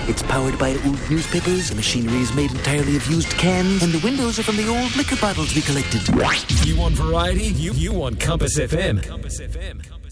It's powered by old newspapers, the machinery is made entirely of used cans, and the windows are from the old liquor bottles we collected. You want variety? You want Compass FM. Compass FM.